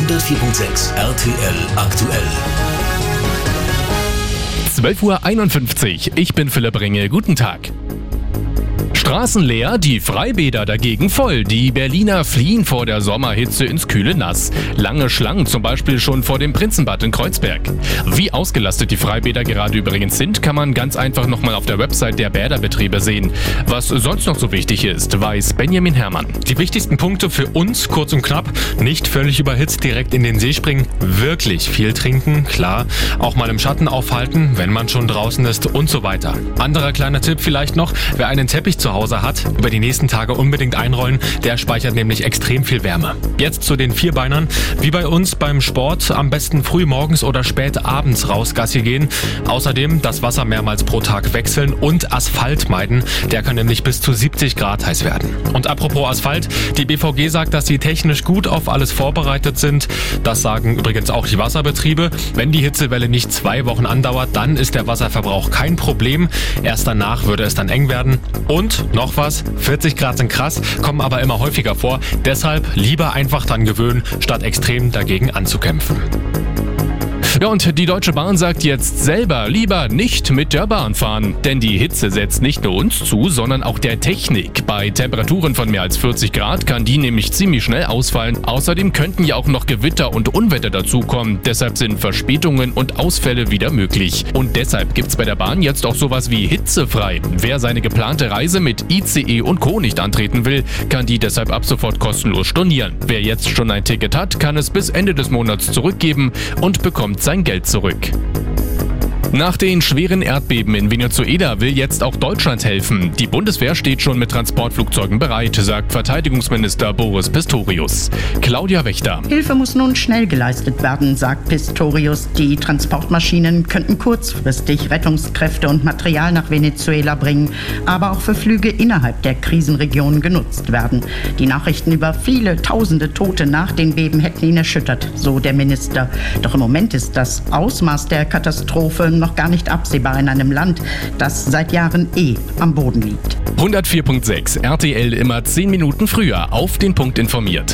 104.6 RTL aktuell. 12:51 Uhr. Ich bin Philipp Ringe. Guten Tag. Straßen leer, die Freibäder dagegen voll. Die Berliner fliehen vor der Sommerhitze ins kühle Nass. Lange Schlangen, zum Beispiel schon vor dem Prinzenbad in Kreuzberg. Wie ausgelastet die Freibäder gerade übrigens sind, kann man ganz einfach nochmal auf der Website der Bäderbetriebe sehen. Was sonst noch so wichtig ist, weiß Benjamin Herrmann. Die wichtigsten Punkte für uns, kurz und knapp: nicht völlig überhitzt direkt in den See springen, wirklich viel trinken, klar, auch mal im Schatten aufhalten, wenn man schon draußen ist und so weiter. Anderer kleiner Tipp vielleicht noch: wer einen Teppich zu Hause hat, über die nächsten Tage unbedingt einrollen, der speichert nämlich extrem viel Wärme. Jetzt zu den Vierbeinern. Wie bei uns beim Sport, am besten früh morgens oder spät abends raus Gassi gehen. Außerdem das Wasser mehrmals pro Tag wechseln und Asphalt meiden. Der kann nämlich bis zu 70 Grad heiß werden. Und apropos Asphalt, die BVG sagt, dass sie technisch gut auf alles vorbereitet sind. Das sagen übrigens auch die Wasserbetriebe. Wenn die Hitzewelle nicht 2 Wochen andauert, dann ist der Wasserverbrauch kein Problem. Erst danach würde es dann eng werden. Und noch was, 40 Grad sind krass, kommen aber immer häufiger vor. Deshalb lieber einfach dran gewöhnen, statt extrem dagegen anzukämpfen. Ja, und die Deutsche Bahn sagt jetzt selber, lieber nicht mit der Bahn fahren. Denn die Hitze setzt nicht nur uns zu, sondern auch der Technik. Bei Temperaturen von mehr als 40 Grad kann die nämlich ziemlich schnell ausfallen. Außerdem könnten ja auch noch Gewitter und Unwetter dazukommen. Deshalb sind Verspätungen und Ausfälle wieder möglich. Und deshalb gibt's bei der Bahn jetzt auch sowas wie hitzefrei. Wer seine geplante Reise mit ICE und Co. nicht antreten will, kann die deshalb ab sofort kostenlos stornieren. Wer jetzt schon ein Ticket hat, kann es bis Ende des Monats zurückgeben und bekommt sein Geld zurück. Nach den schweren Erdbeben in Venezuela will jetzt auch Deutschland helfen. Die Bundeswehr steht schon mit Transportflugzeugen bereit, sagt Verteidigungsminister Boris Pistorius. Claudia Wächter. Hilfe muss nun schnell geleistet werden, sagt Pistorius. Die Transportmaschinen könnten kurzfristig Rettungskräfte und Material nach Venezuela bringen, aber auch für Flüge innerhalb der Krisenregion genutzt werden. Die Nachrichten über viele tausende Tote nach den Beben hätten ihn erschüttert, so der Minister. Doch im Moment ist das Ausmaß der Katastrophe noch gar nicht absehbar in einem Land, das seit Jahren am Boden liegt. 104.6 RTL immer 10 Minuten früher auf den Punkt informiert.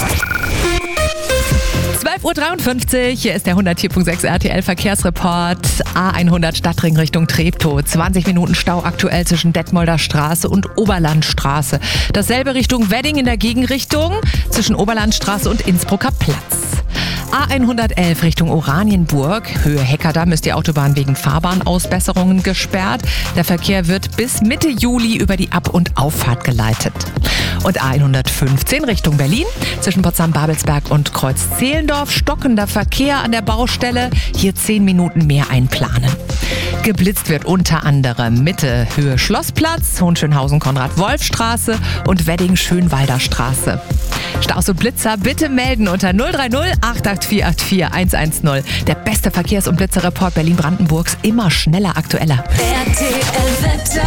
12:53 Uhr, hier ist der 104.6 RTL Verkehrsreport. A100 Stadtring Richtung Treptow. 20 Minuten Stau aktuell zwischen Detmolder Straße und Oberlandstraße. Dasselbe Richtung Wedding in der Gegenrichtung zwischen Oberlandstraße und Innsbrucker Platz. A111 Richtung Oranienburg, Höhe Heckerdamm, ist die Autobahn wegen Fahrbahnausbesserungen gesperrt. Der Verkehr wird bis Mitte Juli über die Ab- und Auffahrt geleitet. Und A115 Richtung Berlin, zwischen Potsdam-Babelsberg und Kreuz-Zehlendorf, stockender Verkehr an der Baustelle, hier 10 Minuten mehr einplanen. Geblitzt wird unter anderem Mitte Höhe Schlossplatz, Hohenschönhausen-Konrad-Wolf-Straße und Wedding-Schönwalder Straße. Staus und Blitzer bitte melden unter 030 884 84 110. Der beste Verkehrs- und Blitzerreport Berlin-Brandenburgs, immer schneller, aktueller. RTL Wetter.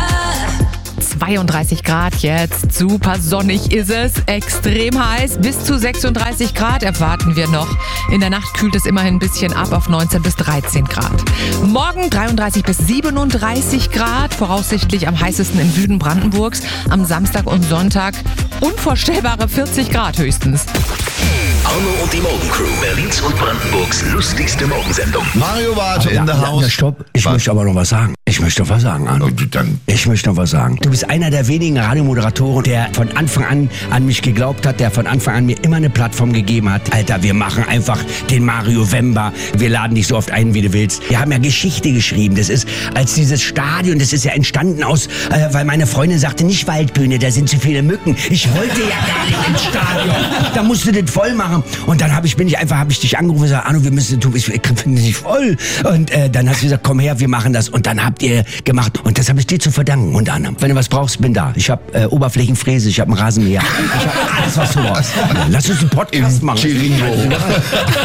32 Grad jetzt, super sonnig ist es, extrem heiß, bis zu 36 Grad erwarten wir noch. In der Nacht kühlt es immerhin ein bisschen ab auf 19 bis 13 Grad. Morgen 33 bis 37 Grad, voraussichtlich am heißesten im Süden Brandenburgs. Am Samstag und Sonntag unvorstellbare 40 Grad höchstens. Arno und die Morgencrew, Berlins und Brandenburgs lustigste Morgensendung. Mario Warte in der Haus. Stopp, ich möchte aber noch was sagen. Arno. Ich möchte noch was sagen. Du bist einer der wenigen Radiomoderatoren, der von Anfang an mich geglaubt hat, der von Anfang an mir immer eine Plattform gegeben hat. Alter, wir machen einfach den Mario Wember. Wir laden dich so oft ein, wie du willst. Wir haben ja Geschichte geschrieben. Das ist, als dieses Stadion, das ist ja entstanden aus, weil meine Freundin sagte, nicht Waldbühne, da sind zu viele Mücken. Ich wollte ja gar nicht ins Stadion. Da musst du das voll machen. Und dann habe ich dich angerufen und gesagt, Arno, ich finde dich voll. Und dann hast du gesagt, komm her, wir machen das. Und dann habt ihr gemacht. Und das habe ich dir zu verdanken, unter anderem. Wenn du was brauchst, bin da. Ich habe Oberflächenfräse, ich habe einen Rasenmäher. Ich habe alles, was du brauchst. Lass uns einen Podcast machen.